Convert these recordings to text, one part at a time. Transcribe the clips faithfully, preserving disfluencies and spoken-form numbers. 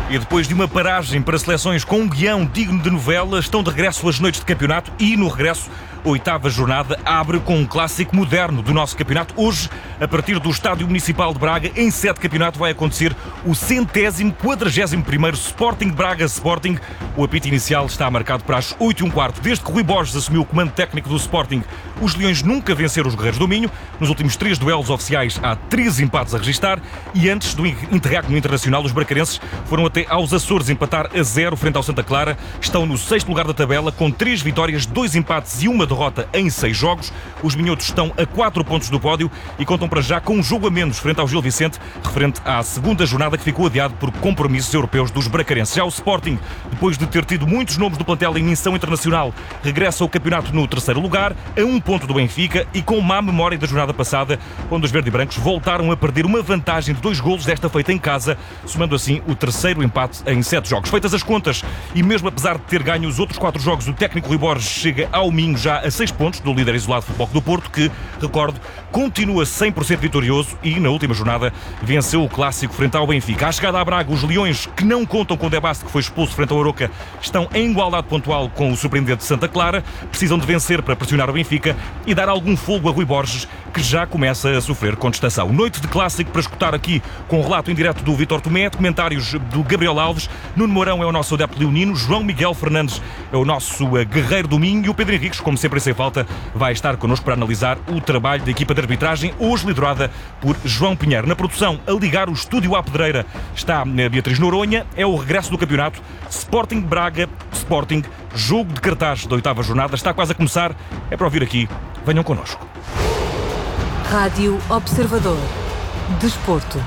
E depois de uma paragem para seleções com um guião digno de novela, estão de regresso as noites de campeonato e, no regresso, a oitava jornada abre com um clássico moderno do nosso campeonato. Hoje, a partir do Estádio Municipal de Braga, em sede campeonato, vai acontecer o centésimo quadragésimo primeiro Sporting de Braga Sporting. O apito inicial está marcado para as oito e um quarto. Desde que Rui Borges assumiu o comando técnico do Sporting, os Leões nunca venceram os Guerreiros do Minho. Nos últimos três duelos oficiais há três empates a registrar e antes do interregno internacional, os bracarenses foram até aos Açores empatar a zero frente ao Santa Clara. Estão no sexto lugar da tabela com três vitórias, dois empates e uma derrota em seis jogos. Os minhotos estão a quatro pontos do pódio e contam para já com um jogo a menos frente ao Gil Vicente, referente à segunda jornada que ficou adiado por compromissos europeus dos bracarenses. Já o Sporting, depois de ter tido muitos nomes do plantel em missão internacional, regressa ao campeonato no terceiro lugar, a um ponto do Benfica e com má memória da jornada passada, onde os verde-brancos voltaram a perder uma vantagem de dois golos, desta feita em casa, somando assim o terceiro empate em sete jogos. Feitas as contas, e mesmo apesar de ter ganho os outros quatro jogos, o técnico Rui Borges chega ao Minho já a seis pontos do líder isolado Futebol Clube do Porto, que, recordo, continua cem por cento vitorioso e, na última jornada, venceu o clássico frente ao Benfica. À chegada a Braga, os Leões, que não contam com o Debaste, que foi expulso frente ao Aroca, estão em igualdade pontual com o surpreendente Santa Clara. Precisam de vencer para pressionar o Benfica e dar algum fogo a Rui Borges, que já começa a sofrer contestação. Noite de clássico para escutar aqui com o relato em direto do Vítor Tomé, comentários do Gabriel Alves, Nuno Mourão é o nosso adepto leonino, João Miguel Fernandes é o nosso guerreiro do Minho e o Pedro Henriques, como sempre sem falta, vai estar connosco para analisar o trabalho da equipa de arbitragem, hoje liderada por João Pinheiro. Na produção, a ligar o estúdio à pedreira, está a Beatriz Noronha. É o regresso do campeonato. Sporting de Braga, Sporting, jogo de cartaz da oitava jornada, está quase a começar. É para ouvir aqui. Venham connosco. Rádio Observador. Desporto.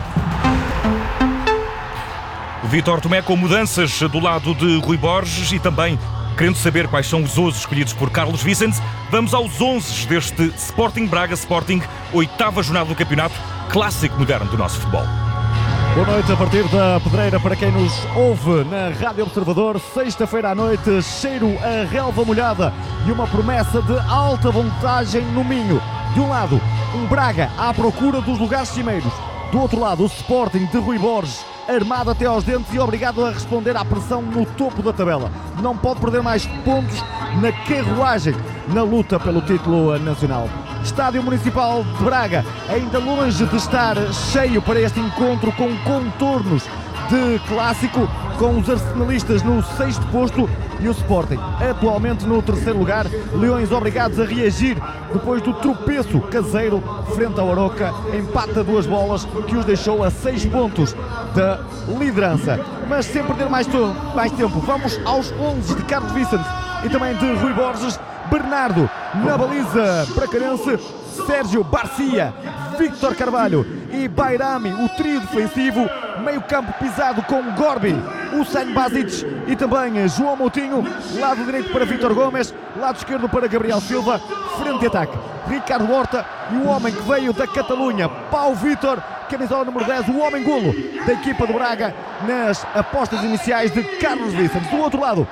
Vítor Tomé com mudanças do lado de Rui Borges e também querendo saber quais são os onze escolhidos por Carlos Vicente, vamos aos onze deste Sporting Braga Sporting, oitava jornada do campeonato, clássico moderno do nosso futebol. Boa noite a partir da pedreira para quem nos ouve na Rádio Observador. Sexta-feira à noite, cheiro a relva molhada e uma promessa de alta vantagem no Minho. De um lado, um Braga à procura dos lugares cimeiros. Do outro lado, o Sporting de Rui Borges, armado até aos dentes e obrigado a responder à pressão no topo da tabela. Não pode perder mais pontos na carruagem na luta pelo título nacional. Estádio Municipal de Braga, ainda longe de estar cheio para este encontro com contornos de clássico, com os arsenalistas no sexto posto e o Sporting atualmente no terceiro lugar. Leões obrigados a reagir depois do tropeço caseiro frente ao Aroca, empate a duas bolas que os deixou a seis pontos da liderança. Mas sem perder mais, to- mais tempo, vamos aos onze de Carlos Vicente e também de Rui Borges. Bernardo na baliza bracarense, Sérgio Barcia, Víctor Carvalho e Bairami, o trio defensivo, meio campo pisado com Gorbi, Usain Basic e também João Moutinho, lado direito para Vítor Gomes, lado esquerdo para Gabriel Silva, frente de ataque Ricardo Horta e o homem que veio da Catalunha, Pau Vítor, camisola número dez, o homem golo da equipa do Braga nas apostas iniciais de Carlos Vicente. Do outro lado,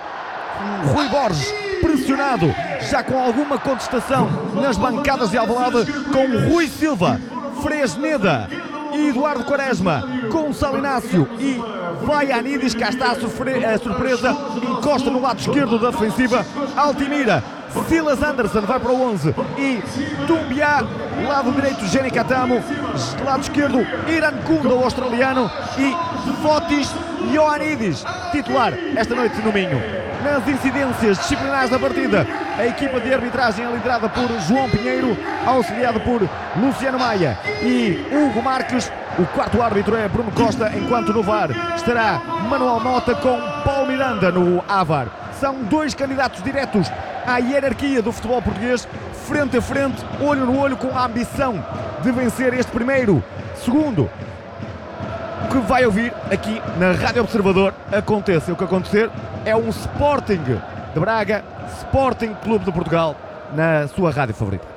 Rui Borges, pressionado, já com alguma contestação nas bancadas de Alvalade, com Rui Silva, Fresneda e Eduardo Quaresma, Gonçalo Inácio e Vaianidis. Cá está a, sofrer, a surpresa, encosta no lado esquerdo da defensiva Altimira, Silas Anderson vai para o onze e Dumbiá, lado direito Jenny Catamo, lado esquerdo Irankunda, o australiano, e Fotis Ioannidis, titular esta noite no Minho. Nas incidências disciplinares da partida, a equipa de arbitragem é liderada por João Pinheiro, auxiliado por Luciano Maia e Hugo Marques. O quarto árbitro é Bruno Costa, enquanto no V A R estará Manuel Mota com Paulo Miranda no A V A R. São dois candidatos diretos à hierarquia do futebol português, frente a frente, olho no olho, com a ambição de vencer este primeiro. Segundo, que vai ouvir aqui na Rádio Observador, aconteça o que acontecer, é um Sporting de Braga, Sporting Clube de Portugal, na sua rádio favorita.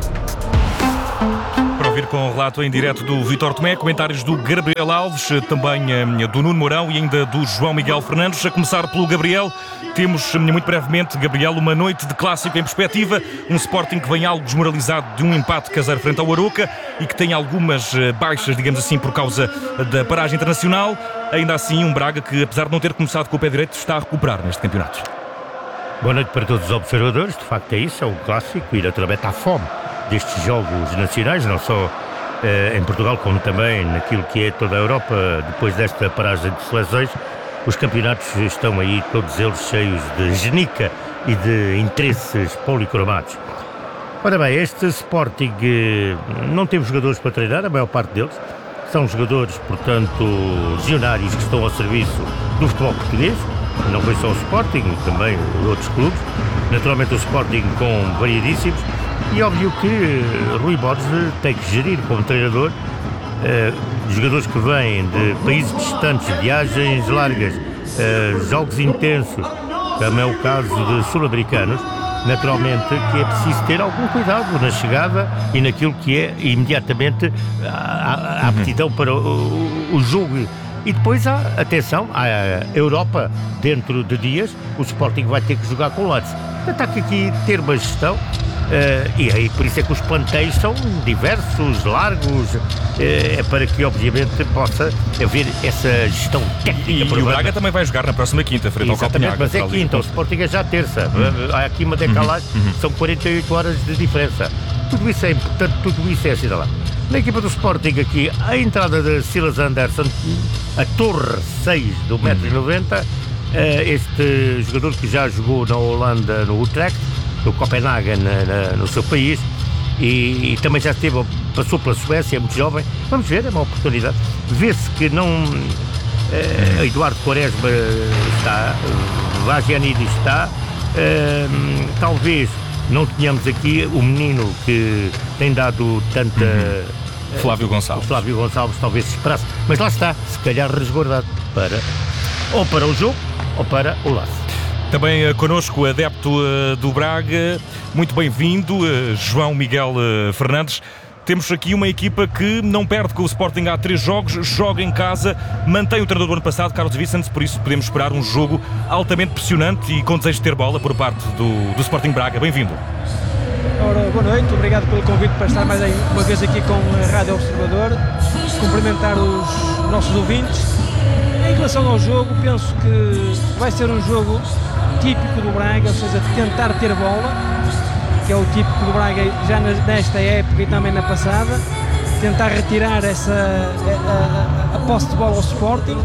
Para ouvir com o relato em direto do Vítor Tomé, comentários do Gabriel Alves, também do Nuno Mourão e ainda do João Miguel Fernandes. A começar pelo Gabriel, temos muito brevemente, Gabriel, uma noite de clássico em perspectiva, um Sporting que vem algo desmoralizado de um empate caseiro frente ao Aroca e que tem algumas baixas, digamos assim, por causa da paragem internacional. Ainda assim, um Braga que, apesar de não ter começado com o pé direito, está a recuperar neste campeonato. Boa noite para todos os observadores. De facto é isso, é um clássico e naturalmente há fome destes jogos nacionais, não só eh, em Portugal como também naquilo que é toda a Europa. Depois desta paragem de seleções, os campeonatos estão aí todos eles cheios de genica e de interesses policromados. Ora bem, este Sporting eh, não teve jogadores para treinar, a maior parte deles são jogadores, portanto, legionários que estão ao serviço do futebol português. Não foi só o Sporting, também outros clubes. Naturalmente o Sporting com variadíssimos. E óbvio que Rui Borges tem que gerir como treinador eh, jogadores que vêm de países distantes, viagens largas, eh, jogos intensos, como é o caso de sul-americanos. Naturalmente que é preciso ter algum cuidado na chegada e naquilo que é imediatamente a, a aptidão para o, o jogo. E depois há, atenção, a Europa, dentro de dias, o Sporting vai ter que jogar com o Lazio. Portanto, há que aqui ter uma gestão, uh, e aí por isso é que os plantéis são diversos, largos, uh, é para que, obviamente, possa haver essa gestão técnica. E, e o Braga também vai jogar na próxima quinta, frente ao Copenhague. Mas é quinta, o Sporting é já terça. Uhum. Há aqui uma decalagem, uhum. São quarenta e oito horas de diferença. Tudo isso é importante, tudo isso é assinalado. Na equipa do Sporting aqui, a entrada de Silas Anderson, a torre seis do um metro e noventa, este jogador que já jogou na Holanda, no Utrecht, no Copenhague, na, na, no seu país, e, e também já esteve, passou pela Suécia, é muito jovem. Vamos ver, é uma oportunidade. Vê-se que não... Uh, Eduardo Quaresma está, uh, Vagianidis está, uh, talvez não tenhamos aqui o menino que tem dado tanta... Uhum. Flávio Gonçalves. O Flávio Gonçalves talvez se esperasse, mas lá está, se calhar resguardado para, ou para o jogo, ou para o laço. Também uh, connosco o adepto uh, do Braga, muito bem-vindo, uh, João Miguel uh, Fernandes. Temos aqui uma equipa que não perde com o Sporting há três jogos, joga em casa, mantém o treinador do ano passado, Carlos Vicente, por isso podemos esperar um jogo altamente pressionante e com desejo de ter bola por parte do, do Sporting Braga. Bem-vindo. Ora, boa noite, obrigado pelo convite para estar mais uma vez aqui com a Rádio Observador, cumprimentar os nossos ouvintes. Em relação ao jogo, penso que vai ser um jogo típico do Braga, ou seja, de tentar ter bola, que é o típico do Braga já nesta época e também na passada, tentar retirar essa, a, a, a posse de bola ao Sporting.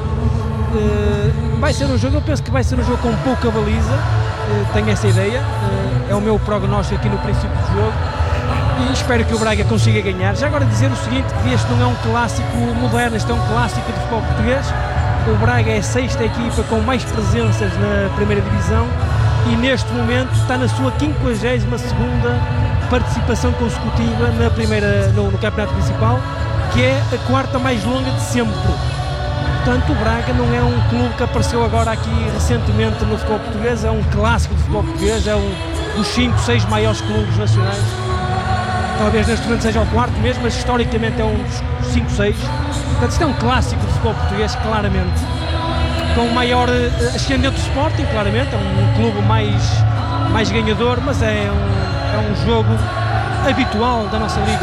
Uh, vai ser um jogo, eu penso que vai ser um jogo com pouca baliza, uh, tenho essa ideia, uh, é o meu prognóstico aqui no princípio do jogo e espero que o Braga consiga ganhar. Já agora dizer o seguinte, que este não é um clássico moderno, este é um clássico de futebol português. O Braga é a sexta equipa com mais presenças na primeira divisão e neste momento está na sua quinquagésima segunda participação consecutiva na primeira, no, no campeonato principal, que é a quarta mais longa de sempre. Portanto, o Braga não é um clube que apareceu agora aqui recentemente no futebol português, é um clássico de futebol português, é um dos cinco, seis maiores clubes nacionais. Talvez neste momento seja o quarto mesmo, mas historicamente é um dos cinco, seis. Portanto, isto é um clássico de futebol português, claramente. Com o maior ascendente do Sporting, claramente, é um clube mais, mais ganhador, mas é um, é um jogo habitual da nossa liga.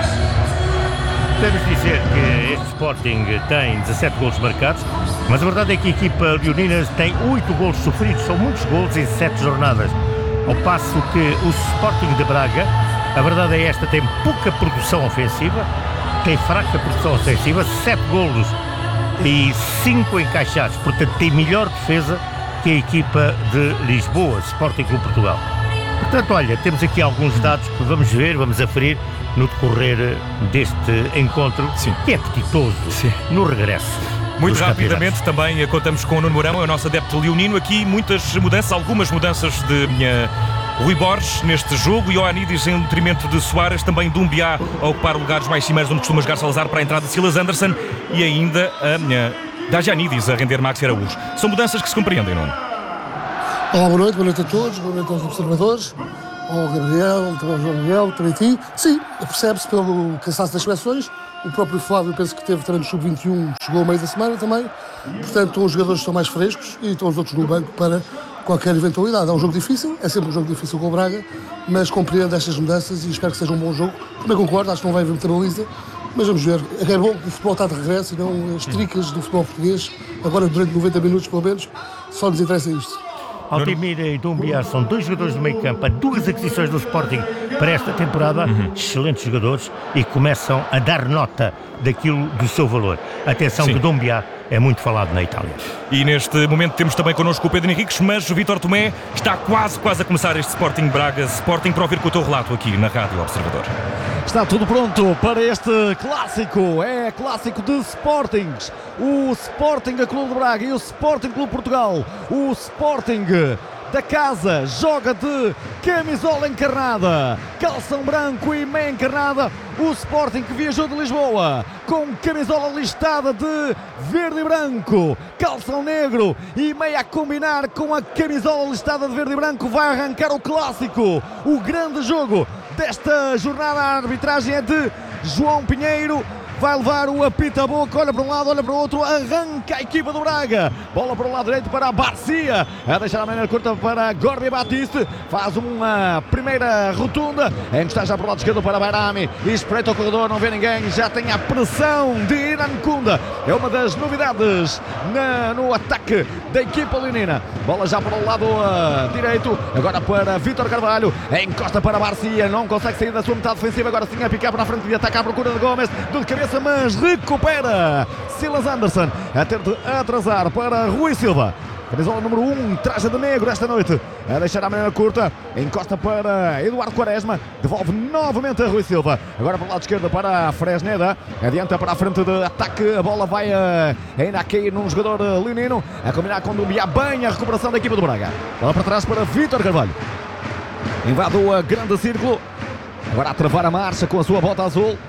Podemos dizer que este Sporting tem dezassete golos marcados, mas a verdade é que a equipa leonina tem oito golos sofridos, são muitos golos em sete jornadas. Ao passo que o Sporting de Braga, a verdade é esta, tem pouca produção ofensiva, tem fraca produção ofensiva, sete golos e cinco encaixados, portanto tem melhor defesa que a equipa de Lisboa, Sporting Clube Portugal. Portanto, olha, temos aqui alguns dados que vamos ver, vamos aferir no decorrer deste encontro, Sim. que é apetitoso Sim. no regresso. Muito rapidamente também contamos com o Nuno Mourão, é o nosso adepto leonino. Aqui muitas mudanças, algumas mudanças de minha Rui Borges neste jogo, Ioannidis em detrimento de Soares, também Doumbia a ocupar lugares mais cimeiros onde costuma jogar Salazar para a entrada de Silas Anderson e ainda a minha Vagianidis a render Maxi Araújo. São mudanças que se compreendem, Nuno. Olá, boa noite, boa noite a todos, boa noite aos observadores, ao Gabriel, também ao João Miguel, também a ti. Sim, percebe-se pelo cansaço das seleções, o próprio Flávio penso que teve também no sub vinte e um, chegou ao meio da semana também, portanto os jogadores estão mais frescos e estão os outros no banco para qualquer eventualidade. É um jogo difícil, é sempre um jogo difícil com o Braga, mas compreendo estas mudanças e espero que seja um bom jogo. Também concordo, acho que não vai haver muita baliza Mas vamos ver, é bom que o futebol está de regresso e não as tricas do futebol português. Agora, durante noventa minutos, pelo menos, só nos interessa isto. Altimira e Doumbia são dois jogadores do meio campo, duas aquisições do Sporting para esta temporada, uhum. excelentes jogadores e começam a dar nota daquilo do seu valor. Atenção Sim. que Doumbia é muito falado na Itália. E neste momento temos também connosco o Pedro Henriques, mas o Vítor Tomé está quase, quase a começar este Sporting Braga Sporting para ouvir com o teu relato aqui na Rádio Observador. Está tudo pronto para este clássico, é clássico de Sportings, o Sporting Clube de Braga e o Sporting Clube de Portugal. O Sporting da casa joga de camisola encarnada, calção branco e meia encarnada. O Sporting que viajou de Lisboa com camisola listada de verde e branco, calção negro e meia a combinar com a camisola listada de verde e branco, vai arrancar o clássico, o grande jogo desta jornada. A arbitragem é de João Pinheiro. Vai levar o apito à boca, olha para um lado, olha para o outro, arranca a equipa do Braga. Bola para o lado direito para a Barcia, a deixar a maneira curta para Gorbi Batiste, faz uma primeira rotunda, está já para o lado esquerdo para Bairami, espreita o corredor, não vê ninguém, já tem a pressão de Iran Kunda, é uma das novidades na, no ataque da equipa leonina. Bola já para o lado uh, direito, agora para Vítor Carvalho, encosta para a Barcia, não consegue sair da sua metade defensiva, agora sim a picar para a frente e ataca à procura de Gomes, de cabeça, mas recupera Silas Anderson a ter de atrasar para Rui Silva. Camisola número um, traje de negro esta noite, a deixar a maneira curta, encosta para Eduardo Quaresma, devolve novamente a Rui Silva, agora para o lado esquerdo para Fresneda, adianta para a frente de ataque, a bola vai a, ainda a cair num jogador leonino, a combinar com Doumbia, bem a recuperação da equipa do Braga, bola para trás para Vítor Carvalho, invade o grande círculo, agora a travar a marcha com a sua bota azul.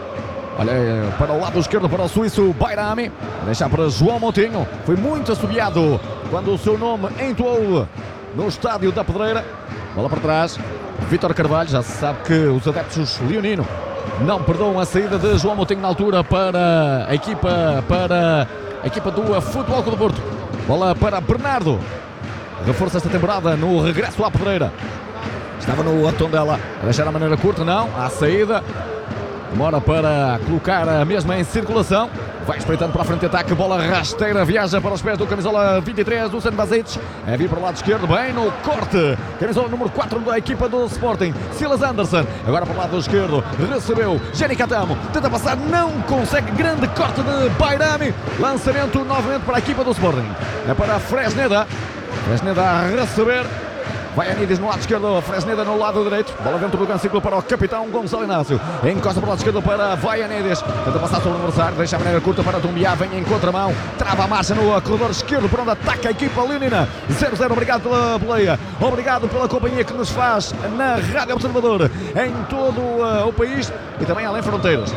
Olha para o lado esquerdo para o suíço Bairami, deixar para João Moutinho, foi muito assobiado quando o seu nome entoou no estádio da Pedreira. Bola para trás, Vítor Carvalho, já se sabe que os adeptos leonino não perdoam a saída de João Moutinho na altura para a equipa, para a equipa do Futebol Clube do Porto. Bola para Bernardo, reforça esta temporada no regresso à Pedreira, estava no Tondela, a deixar a maneira curta, não, à saída. Demora para colocar a mesma em circulação. Vai espreitando para a frente de ataque. Bola rasteira, viaja para os pés do camisola vinte e três, Dusan Bazic. É vir para o lado esquerdo, bem no corte. Camisola número quatro da equipa do Sporting, Silas Anderson. Agora para o lado esquerdo, recebeu Jenny Catamo. Tenta passar, não consegue. Grande corte de Bairami. Lançamento novamente para a equipa do Sporting. É para Fresneda. Fresneda a receber. Vai Anides no lado esquerdo, Fresneda no lado direito. Bola dentro do grande círculo para o capitão Gonçalo Inácio. Encosta para o lado esquerdo para Vai Anides. Tenta passar sobre o adversário, deixa a maneira curta para Doumbia. Vem em contramão, trava a marcha no corredor esquerdo por onde ataca a equipa leonina. zero zero, obrigado pela boleia. Obrigado pela companhia que nos faz na Rádio Observador em todo uh, o país e também além fronteiras.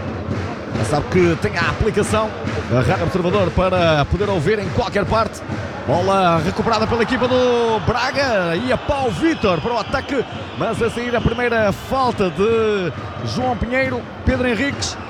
Já sabe que tem a aplicação da Rádio Observador para poder ouvir em qualquer parte. Bola recuperada pela equipa do Braga e a pau Vítor para o ataque, mas a sair a primeira falta de João Pinheiro. Pedro Henriques,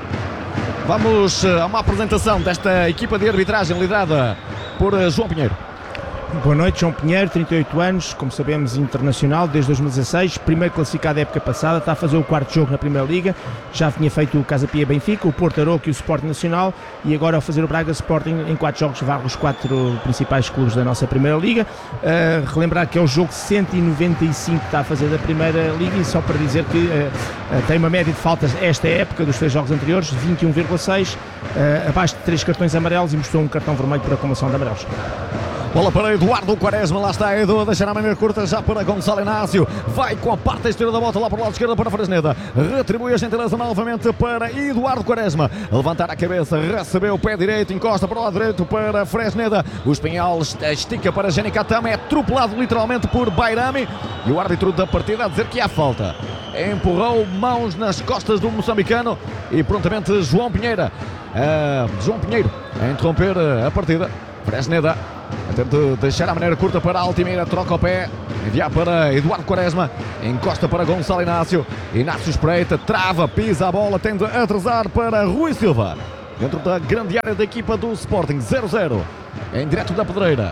vamos a uma apresentação desta equipa de arbitragem liderada por João Pinheiro. Boa noite, João Pinheiro, trinta e oito anos, como sabemos internacional desde dois mil e dezasseis, primeiro classificado da época passada, está a fazer o quarto jogo na Primeira Liga, já tinha feito o Casa Pia Benfica, o Porto Aroca e o Sporting Nacional e agora a fazer o Braga Sporting em quatro jogos, varre os quatro principais clubes da nossa Primeira Liga. Uh, relembrar que é o jogo cento e noventa e cinco que está a fazer da Primeira Liga e só para dizer que uh, uh, tem uma média de faltas esta época dos três jogos anteriores, vinte e um vírgula seis, uh, abaixo de três cartões amarelos e mostrou um cartão vermelho por acumulação de amarelos. Bola para Eduardo Quaresma, lá está Edu, deixar a maneira curta já para Gonçalo Inácio, vai com a parte exterior da volta lá para o lado esquerdo para Fresneda, retribui a gentileza novamente para Eduardo Quaresma, levantar a cabeça, recebeu o pé direito, encosta para o lado direito para Fresneda, o espanhol estica para Jenny Catamo, é atropelado literalmente por Bairami e o árbitro da partida a dizer que há falta. Empurrou mãos nas costas do moçambicano e prontamente João Pinheiro, uh, João Pinheiro a interromper a partida. Fresneda a ter de deixar a maneira curta para Altimira, troca o pé, enviar para Eduardo Quaresma, encosta para Gonçalo Inácio, Inácio espreita, trava, pisa a bola, tende a atrasar para Rui Silva, dentro da grande área da equipa do Sporting, zero zero, em direto da Pedreira.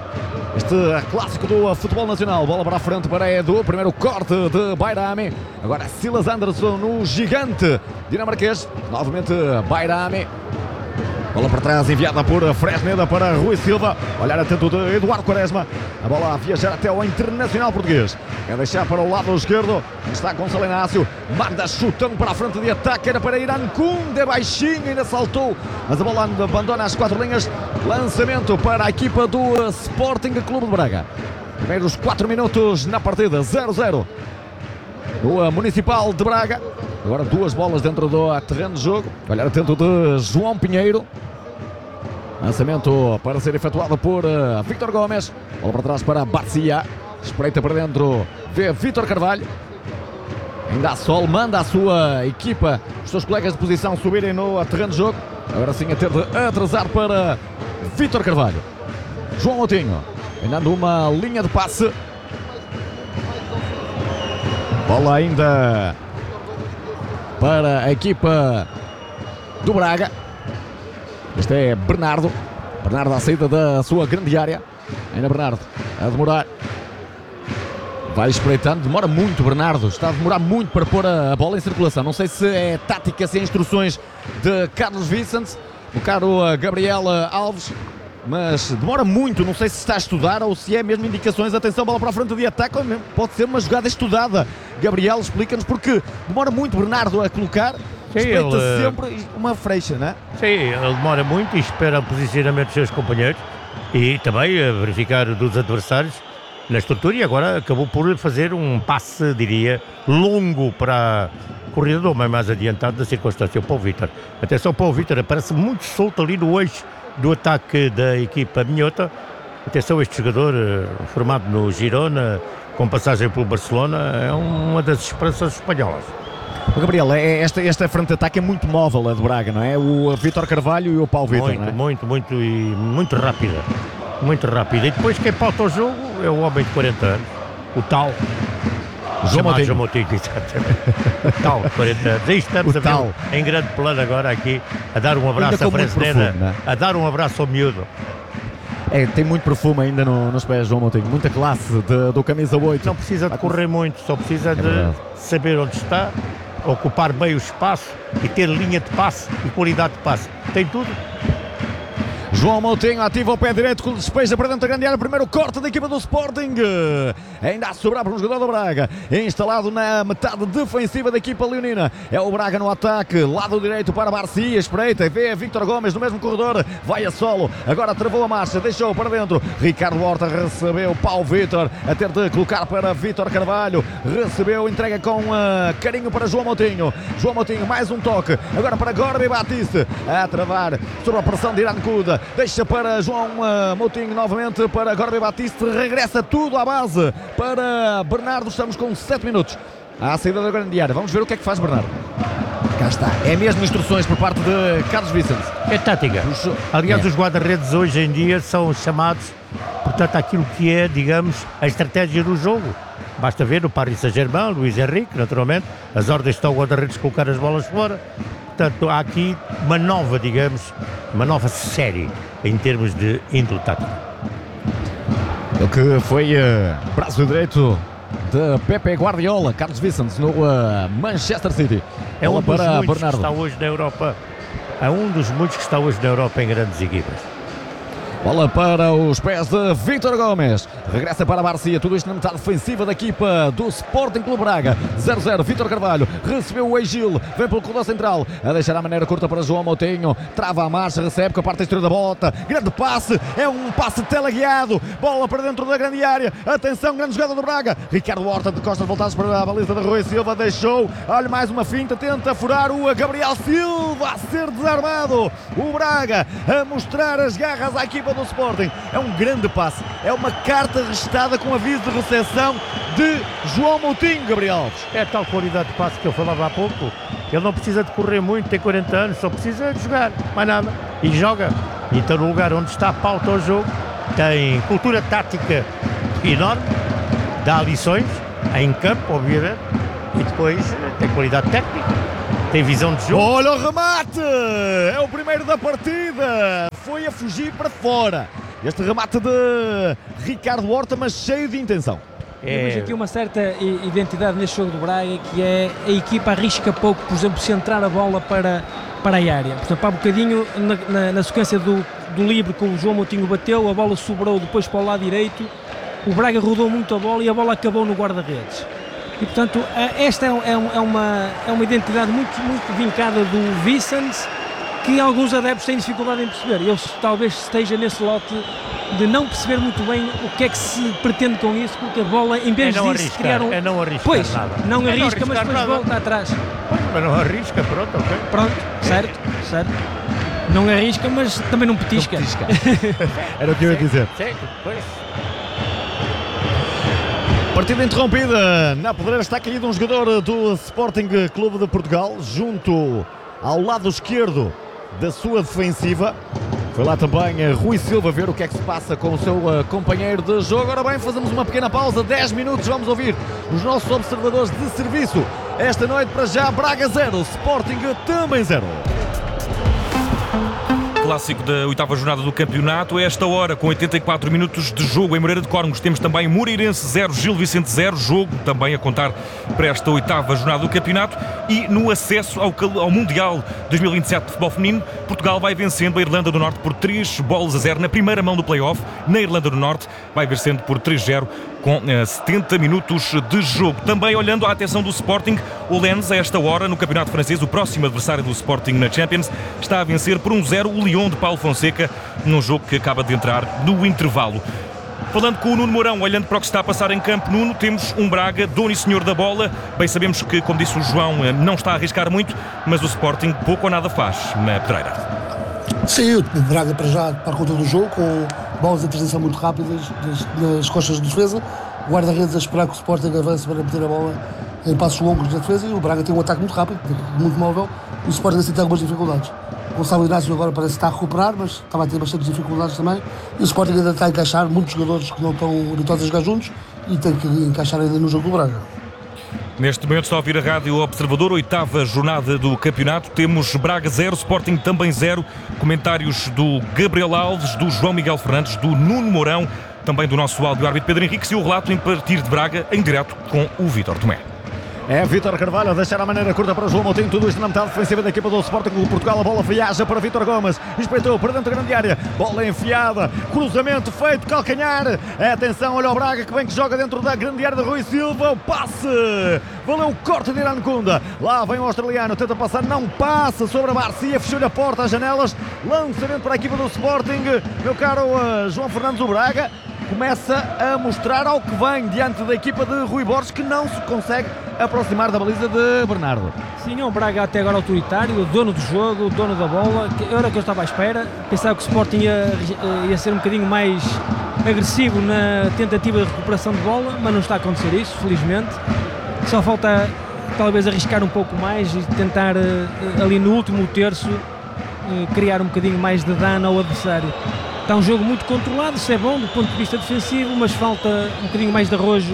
este clássico do futebol nacional. Bola para a frente para Edu, primeiro corte de Bairami, agora Silas Anderson no gigante dinamarquês, novamente Bairami. Bola para trás, enviada por Fresneda para Rui Silva. Olhar atento de Eduardo Quaresma. A bola a viajar até ao Internacional português. É deixar para o lado esquerdo. Está Gonçalo Inácio. Manda chutando para a frente de ataque. Era para Irán Kunde, baixinho, ainda saltou. Mas a bola abandona as quatro linhas. Lançamento para a equipa do Sporting Clube de Braga. Primeiros quatro minutos na partida. zero a zero. No Municipal de Braga. Agora duas bolas dentro do terreno de jogo. Olhar atento de João Pinheiro. Lançamento para ser efetuado por uh, Vítor Gomes. Bola para trás para Barcia. Espreita para dentro. Vê Vítor Carvalho. Ainda há sol. Manda a sua equipa, os seus colegas de posição, subirem no terreno de jogo. Agora sim a ter de atrasar para Vítor Carvalho. João Moutinho. Ganhando uma linha de passe. Bola ainda para a equipa do Braga. Este é Bernardo. Bernardo à saída da sua grande área. Ainda Bernardo a demorar. Vai espreitando. Demora muito Bernardo. Está a demorar muito para pôr a bola em circulação. Não sei se é tática, se é instruções de Carlos Vicente, o caro Gabriel Alves. Mas demora muito. Não sei se está a estudar ou se é mesmo indicações. Atenção, bola para a frente de ataque. Pode ser uma jogada estudada. Gabriel, explica-nos porque demora muito Bernardo a colocar. Sim, Respeita ele, sempre uma freixa, não é? Sim, ele demora muito e espera o posicionamento dos seus companheiros e também a verificar dos adversários na estrutura, e agora acabou por fazer um passe, diria, longo para o corredor, mas mais adiantado da circunstância, o Paulo Vítor. Atenção, o Paulo Vítor aparece muito solto ali no eixo do ataque da equipa minhota. Atenção, este jogador formado no Girona, com passagem pelo Barcelona, é uma das esperanças espanholas. O Gabriel, esta, esta frente de ataque é muito móvel, a de Braga, não é? O Vítor Carvalho e o Paulo Vítor, muito, não é? Muito, muito, e muito rápida. Muito rápida. E depois quem pauta o jogo é o homem de quarenta anos, o tal João Moutinho. João Moutinho, exatamente. O tal, quarenta anos. Aí estamos o a ver tal. em grande plano agora aqui, a dar um abraço à Fresneda, é? a dar um abraço ao miúdo. É, tem muito perfume ainda no, nos pés, João Moutinho. Muita classe de, do camisa oito. Não precisa de correr muito, só precisa é de verdade. saber onde está, ocupar bem o espaço e ter linha de passe e qualidade de passe. Tem tudo. João Moutinho ativa o pé direito, que despeja para dentro da grande área. Primeiro corte da equipa do Sporting. Ainda a sobrar para um jogador do Braga. Instalado na metade defensiva da equipa leonina. É o Braga no ataque. Lado direito para Barcia. Espreita. Vê Vítor Gomes no mesmo corredor. Vai a solo. Agora travou a marcha. Deixou para dentro. Ricardo Horta recebeu Paulo Vítor. A ter de colocar para Vítor Carvalho. Recebeu. Entrega com uh, carinho para João Moutinho. João Moutinho. Mais um toque. Agora para Gorbi Batiste. A travar sobre a pressão de Irán Kuda. Deixa para João uh, Moutinho novamente para Gorbi Batiste. Regressa tudo à base para Bernardo. Estamos com sete minutos à saída da grande área. Vamos ver o que é que faz Bernardo. Cá está. É mesmo instruções por parte de Carlos Vicente. É tática. Os, Aliás, é. os guarda-redes hoje em dia são chamados, portanto, aquilo que é, digamos, a estratégia do jogo. Basta ver o Paris Saint-Germain, Luís Henrique, naturalmente, as ordens estão ao guarda-redes colocar as bolas fora. Portanto, há aqui uma nova, digamos, uma nova série em termos de índole tática. O que foi uh, braço direito de Pepe Guardiola, Carlos Vicente no uh, Manchester City. É um dos para muitos Bernardo. que está hoje na Europa. É um dos muitos que está hoje na Europa em grandes equipas. Bola para os pés de Vítor Gomes. Regressa para a Barcia. Tudo isto na metade defensiva da equipa do Sporting Clube Braga. zero a zero. Vítor Carvalho recebeu o Egil. Vem pelo corredor central. A deixar a maneira curta para João Moutinho. Trava a marcha. Recebe com a parte exterior da bota. Grande passe. É um passe teleguiado. Bola para dentro da grande área. Atenção. Grande jogada do Braga. Ricardo Horta de costas voltadas para a baliza de Rui Silva. Deixou. Olha mais uma finta. Tenta furar o Gabriel Silva a ser desarmado. O Braga a mostrar as garras à equipa do Sporting. É um grande passe. É uma carta restada com aviso de recepção de João Moutinho, Gabriel Alves. É a tal qualidade de passe que eu falava há pouco. Ele não precisa de correr muito, tem quarenta anos, só precisa de jogar, mais nada. E joga. Então, no lugar onde está a pauta ao jogo, tem cultura tática enorme, dá lições em campo, obviamente, e depois tem qualidade técnica, tem visão de jogo. Olha o remate! É o primeiro da partida! Foi a fugir para fora. Este remate de Ricardo Horta, mas cheio de intenção. É... Temos aqui uma certa identidade neste jogo do Braga, que é a equipa arrisca pouco, por exemplo, centrar a bola para, para a área. Por exemplo, há um bocadinho na, na, na sequência do, do livre que o João Moutinho bateu, a bola sobrou depois para o lado direito, o Braga rodou muito a bola e a bola acabou no guarda-redes. E portanto, esta é, é, é, uma, é uma identidade muito, muito vincada do Vicens, que alguns adeptos têm dificuldade em perceber. Eu talvez esteja nesse lote de não perceber muito bem o que é que se pretende com isso, porque a bola, em vez é não disso, arriscar, criaram... É não arriscar pois, nada. não é arrisca, não mas depois nada. volta atrás. Pois, mas não arrisca, pronto, ok. Pronto, certo, certo. Não arrisca, mas também não petisca. Não petisca. Era o que eu ia dizer. Sim, pois. Partida interrompida. Na pedreira está caído um jogador do Sporting Clube de Portugal, junto ao lado esquerdo da sua defensiva. Foi lá também Rui Silva ver o que é que se passa com o seu uh, companheiro de jogo. Ora bem, fazemos uma pequena pausa, dez minutos, vamos ouvir os nossos observadores de serviço. Esta noite, para já, Braga zero, Sporting também zero. Clássico da oitava jornada do campeonato. A esta hora, com oitenta e quatro minutos de jogo em Moreira de Córregos, temos também Moreirense zero, Gil Vicente zero, jogo também a contar para esta oitava jornada do campeonato. E no acesso ao, ao Mundial dois mil e vinte e sete de futebol feminino, Portugal vai vencendo a Irlanda do Norte por três bolas a zero na primeira mão do play-off. Na Irlanda do Norte vai vencendo por três a zero com eh, setenta minutos de jogo. Também olhando a atenção do Sporting, o Lens, a esta hora, no campeonato francês, o próximo adversário do Sporting na Champions, está a vencer por um zero o Lyon de Paulo Fonseca, num jogo que acaba de entrar no intervalo. Falando com o Nuno Mourão, olhando para o que está a passar em campo, Nuno, temos um Braga, dono e senhor da bola. Bem, sabemos que, como disse o João, não está a arriscar muito, mas o Sporting pouco ou nada faz na pedreira. Sim, o Braga para já para conta do jogo, com bolas de transição muito rápidas nas costas de defesa. O guarda-redes a esperar que o Sporting avance para meter a bola em passos longos da defesa, e o Braga tem um ataque muito rápido, muito móvel, e o Sporting assim tem algumas dificuldades. O Gonçalo Inácio agora parece estar a recuperar, mas estava a ter bastantes dificuldades também. E o Sporting ainda está a encaixar muitos jogadores que não estão habituados a jogar juntos e tem que encaixar ainda no jogo do Braga. Neste momento está a ouvir a Rádio Observador, oitava jornada do campeonato. Temos Braga zero, Sporting também zero. Comentários do Gabriel Alves, do João Miguel Fernandes, do Nuno Mourão, também do nosso áudio árbitro Pedro Henrique, e o relato em partir de Braga, em direto com o Vítor Tomé. É Vítor Carvalho a deixar a maneira curta para João Moutinho, tudo isto na metade defensiva da equipa do Sporting de Portugal. A bola viaja para Vítor Gomes, espreitou para dentro da grande área, bola enfiada, cruzamento feito, calcanhar. Atenção, olha o Braga que bem que joga dentro da grande área de Rui Silva. O passe, valeu o corte de Irán Kunda. Lá vem o australiano, tenta passar, não passa sobre a Barcia, fechou-lhe a porta, as janelas. Lançamento para a equipa do Sporting, meu caro uh, João Fernandes. O Braga começa a mostrar ao que vem diante da equipa de Rui Borges, que não se consegue aproximar da baliza de Bernardo. Sim, é um Braga até agora autoritário, dono do jogo, dono da bola, que era o que eu estava à espera. Pensava que o Sporting ia, ia ser um bocadinho mais agressivo na tentativa de recuperação de bola, mas não está a acontecer isso, felizmente. Só falta talvez arriscar um pouco mais e tentar ali no último terço criar um bocadinho mais de dano ao adversário. Está um jogo muito controlado, isso é bom do ponto de vista defensivo, mas falta um bocadinho mais de arrojo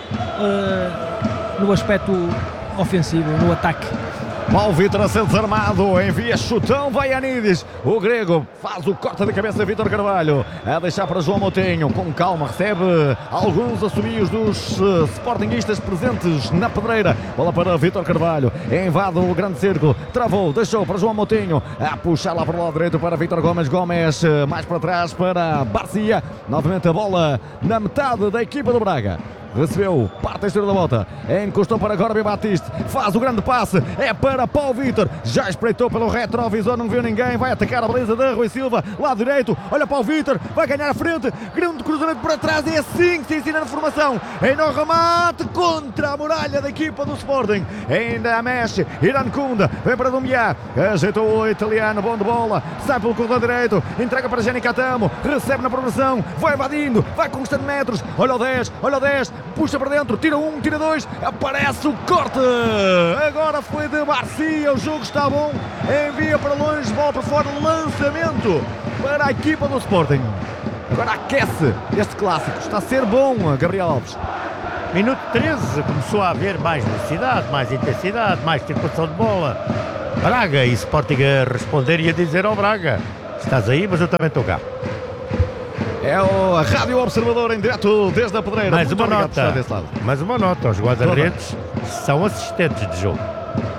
uh, no aspecto ofensivo, no ataque. Paulo Vitor a ser desarmado, envia chutão, vai Anides, o grego faz o corte de cabeça de Vítor Carvalho, a deixar para João Moutinho, com calma, recebe alguns assobios dos uh, sportinguistas presentes na pedreira. Bola para Vítor Carvalho, invade o grande círculo, travou, deixou para João Moutinho, a puxar lá para o lado direito para Vítor Gomes, Gomes uh, mais para trás para Barcia, novamente a bola na metade da equipa do Braga. Recebeu, parte a esquerda da bota, encostou para Gorbi Batiste, faz o grande passe, é para Paulo Vitor, já espreitou pelo retrovisor, não viu ninguém, vai atacar a baliza de Rui Silva, lado direito, olha Paulo Vitor, vai ganhar a frente, grande cruzamento para trás, e é assim que se ensina na formação, em no remate contra a muralha da equipa do Sporting, ainda a mexe, Irán Kunda, vem para Dumbiá, ajeitou o italiano, bom de bola, sai pelo corredor direito, entrega para Jenny Catamo, recebe na progressão, vai invadindo, vai conquistando metros, olha o dez, olha o dez, puxa para dentro, tira um, tira dois, aparece o corte, agora foi de Barcia, o jogo está bom, envia para longe, bola para fora, lançamento para a equipa do Sporting. Agora aquece este clássico, está a ser bom, Gabriel Alves. Minuto treze, começou a haver mais velocidade, mais intensidade, mais circulação de bola. Braga e Sporting a responder e a dizer ao Braga, estás aí, mas eu também estou cá. É o, a Rádio Observador em direto desde a Pedreira. Mais Muito uma obrigado por estar nota. desse lado. Mais uma nota. Os guarda-redes são assistentes de jogo.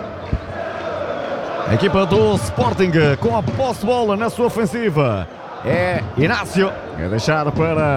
A equipa do Sporting com a posse de bola na sua ofensiva. É Inácio. É deixar para